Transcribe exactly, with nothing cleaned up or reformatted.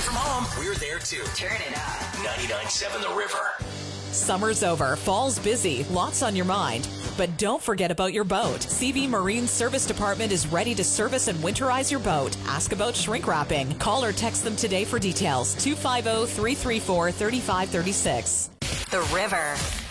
from home, we're there too. Turn it up. ninety-nine point seven The River. Summer's over, fall's busy, lots on your mind. But don't forget about your boat. C V Marine Service Department is ready to service and winterize your boat. Ask about shrink wrapping. Call or text them today for details. two five zero, three three four, three five three six. The River.